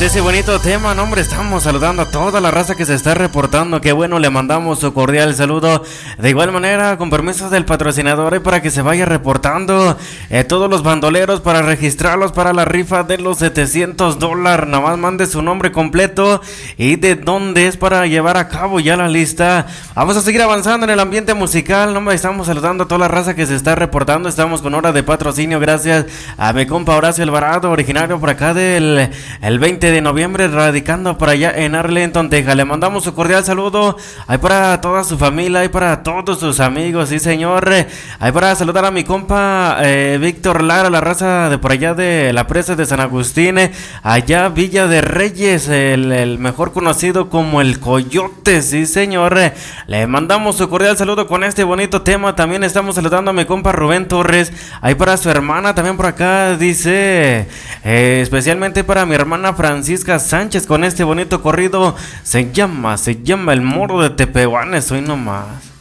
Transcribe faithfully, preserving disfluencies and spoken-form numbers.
de ese bonito tema, no hombre, estamos saludando a toda la raza que se está reportando. Qué bueno, le mandamos su cordial saludo. De igual manera, con permiso del patrocinador, y para que se vaya reportando eh, todos los bandoleros para registrarlos para la rifa de los setecientos dólares. Nada más mande su nombre completo y de dónde es para llevar a cabo ya la lista. Vamos a seguir avanzando en el ambiente musical. No hombre, estamos saludando a toda la raza que se está reportando. Estamos con hora de patrocinio, gracias a mi compa Horacio Alvarado, originario por acá del el veinte de noviembre, radicando por allá en Arlington, Texas. Le mandamos su cordial saludo ahí para toda su familia, ahí para todos sus amigos, sí señor. Ahí para saludar a mi compa eh, Víctor Lara, la raza de por allá de la presa de San Agustín, eh, allá Villa de Reyes, el, el mejor conocido como el Coyote, sí señor. Le mandamos su cordial saludo con este bonito tema. También estamos saludando a mi compa Rubén Torres, ahí para su hermana también por acá, dice eh, especialmente para mi hermana Francisca Sánchez con este bonito corrido. Se llama, se llama El Moro de Tepehuanes, hoy nomás.